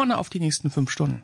vorne auf die nächsten 5 Stunden.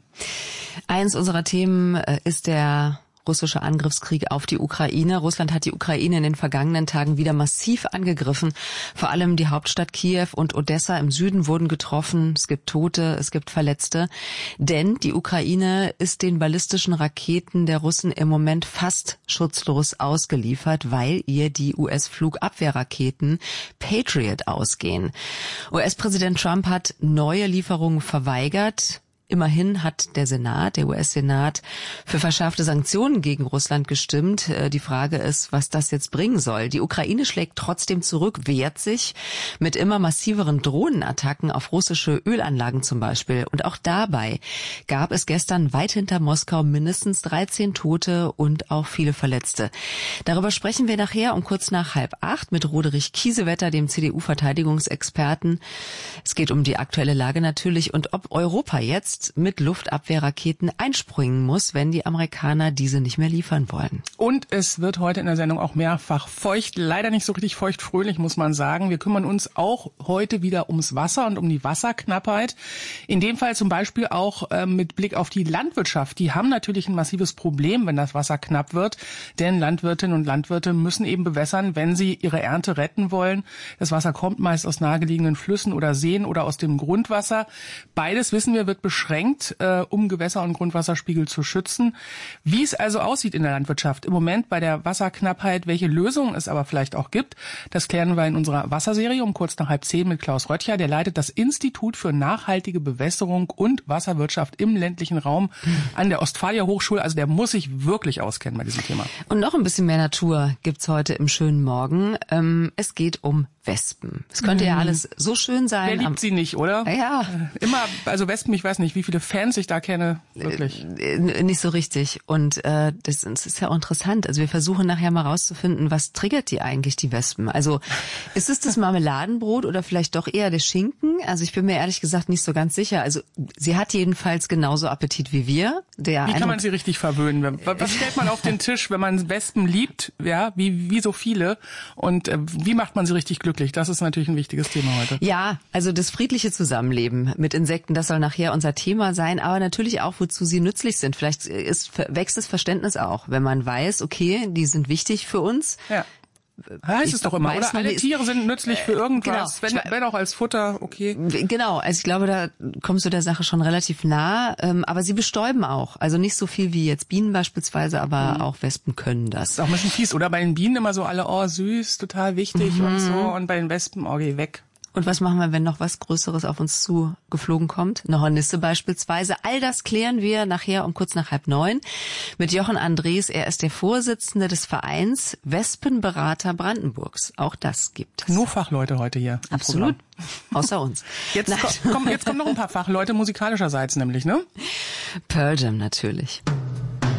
Eins unserer Themen ist der russische Angriffskrieg auf die Ukraine. Russland hat die Ukraine in den vergangenen Tagen wieder massiv angegriffen. Vor allem die Hauptstadt Kiew und Odessa im Süden wurden getroffen. Es gibt Tote, es gibt Verletzte. Denn die Ukraine ist den ballistischen Raketen der Russen im Moment fast schutzlos ausgeliefert, weil ihr die US-Flugabwehrraketen Patriot ausgehen. US-Präsident Trump hat neue Lieferungen verweigert. Immerhin hat der US-Senat, für verschärfte Sanktionen gegen Russland gestimmt. Die Frage ist, was das jetzt bringen soll. Die Ukraine schlägt trotzdem zurück, wehrt sich mit immer massiveren Drohnenattacken auf russische Ölanlagen zum Beispiel. Und auch dabei gab es gestern weit hinter Moskau mindestens 13 Tote und auch viele Verletzte. Darüber sprechen wir nachher um kurz nach 7:30 mit Roderich Kiesewetter, dem CDU-Verteidigungsexperten. Es geht um die aktuelle Lage natürlich und ob Europa jetzt mit Luftabwehrraketen einspringen muss, wenn die Amerikaner diese nicht mehr liefern wollen. Und es wird heute in der Sendung auch mehrfach feucht, leider nicht so richtig feuchtfröhlich, muss man sagen. Wir kümmern uns auch heute wieder ums Wasser und um die Wasserknappheit. In dem Fall zum Beispiel auch mit Blick auf die Landwirtschaft. Die haben natürlich ein massives Problem, wenn das Wasser knapp wird, denn Landwirtinnen und Landwirte müssen eben bewässern, wenn sie ihre Ernte retten wollen. Das Wasser kommt meist aus nahegelegenen Flüssen oder Seen oder aus dem Grundwasser. Beides, wissen wir, wird beschränkt, um Gewässer- und Grundwasserspiegel zu schützen. Wie es also aussieht in der Landwirtschaft im Moment bei der Wasserknappheit, welche Lösungen es aber vielleicht auch gibt, das klären wir in unserer Wasserserie um kurz nach 9:30 mit Klaus Röttcher. Der leitet das Institut für nachhaltige Bewässerung und Wasserwirtschaft im ländlichen Raum an der Ostfalia Hochschule. Also der muss sich wirklich auskennen bei diesem Thema. Und noch ein bisschen mehr Natur gibt's heute im schönen Morgen. Es geht um Wespen. Es könnte ja alles so schön sein. Wer liebt sie nicht, oder? Ja. Immer, also Wespen, ich weiß nicht, wie viele Fans ich da kenne, wirklich. Nicht so richtig. Und das ist ja auch interessant. Also wir versuchen nachher mal rauszufinden, was triggert die eigentlich, die Wespen? Also ist es das Marmeladenbrot oder vielleicht doch eher der Schinken? Also ich bin mir ehrlich gesagt nicht so ganz sicher. Also sie hat jedenfalls genauso Appetit wie wir. Wie kann man sie richtig verwöhnen? Was stellt man auf den Tisch, wenn man Wespen liebt? Ja, wie so viele. Und wie macht man sie richtig glücklich? Das ist natürlich ein wichtiges Thema heute. Ja, also das friedliche Zusammenleben mit Insekten, das soll nachher unser Thema sein, aber natürlich auch, wozu sie nützlich sind. Vielleicht wächst das Verständnis auch, wenn man weiß, okay, die sind wichtig für uns. Ja. Heißt es doch immer, oder? Alle Tiere sind nützlich für irgendwas, genau. wenn auch als Futter, okay. Genau, also ich glaube, da kommst du der Sache schon relativ nah, aber sie bestäuben auch. Also nicht so viel wie jetzt Bienen beispielsweise, aber auch Wespen können das. Das ist auch ein bisschen fies, oder? Bei den Bienen immer so alle, oh süß, total wichtig und so, und bei den Wespen, oh geh weg. Und was machen wir, wenn noch was Größeres auf uns zu geflogen kommt? Eine Hornisse beispielsweise. All das klären wir nachher um kurz nach 8:30 mit Jochen Andres. Er ist der Vorsitzende des Vereins Wespenberater Brandenburgs. Auch das gibt es. Nur Fachleute heute hier. Absolut. Außer uns. Jetzt kommen noch ein paar Fachleute musikalischerseits nämlich, ne? Pearl Jam natürlich.